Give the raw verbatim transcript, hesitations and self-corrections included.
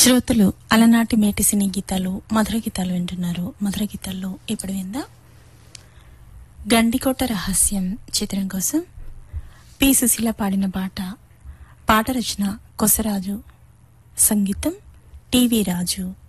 శ్రోతలు అలనాటి మేటి సినీ గీతాలు మధుర గీతాలు వింటున్నారు. మధుర గీతాల్లో ఇప్పుడు విందా గండికోట రహస్యం చిత్రం కోసం పి సుశీల పాడిన పాట. పాట రచన కొసరాజు, సంగీతం టివి రాజు.